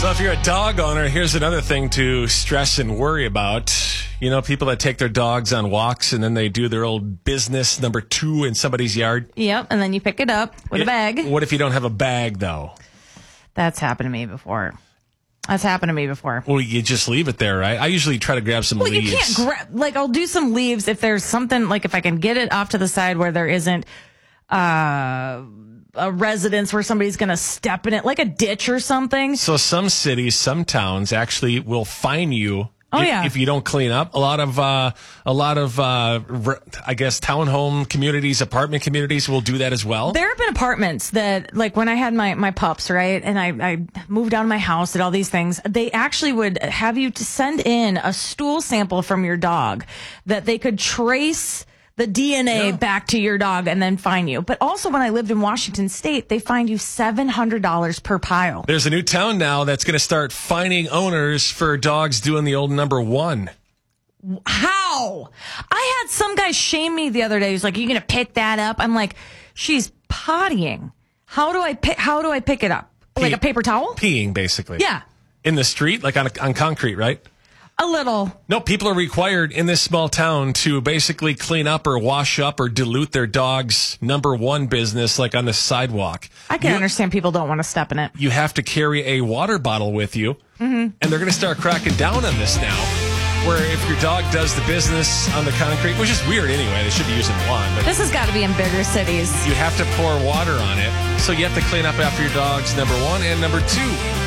So if you're a dog owner, here's another thing to stress and worry about. You know, people that take their dogs on walks and then they do their old business number 2 in somebody's yard. Yep, and then you pick it up with a bag. What if you don't have a bag, though? That's happened to me before. Well, you just leave it there, right? I usually try to grab some leaves. Well, you can't grab, like, I'll do some leaves if there's something, like, if I can get it off to the side where there isn't a residence where somebody's going to step in it, like a ditch or something. So some cities, some towns actually will fine you. If you don't clean up. A lot of I guess townhome communities, apartment communities will do that as well. There have been apartments that, like, when I had my pups, right, and I moved out of my house, did all these things, they actually would have you to send in a stool sample from your dog that they could trace the DNA back to your dog and then fine you. But also, when I lived in Washington State, they fined you $700 per pile. There's a new town now that's going to start fining owners for dogs doing the old number 1. How? I had some guy shame me the other day. He's like, "Are you going to pick that up?" I'm like, "She's pottying. How do I pick it up? Like a paper towel? Peeing, basically. Yeah. In the street, like on concrete, right? A little. No, people are required in this small town to basically clean up or wash up or dilute their dog's number 1 business, like on the sidewalk. I can understand people don't want to step in it. You have to carry a water bottle with you, and they're going to start cracking down on this now, where if your dog does the business on the concrete, which is weird anyway, they should be using one. But this has got to be in bigger cities. You have to pour water on it, so you have to clean up after your dog's number 1 and number 2.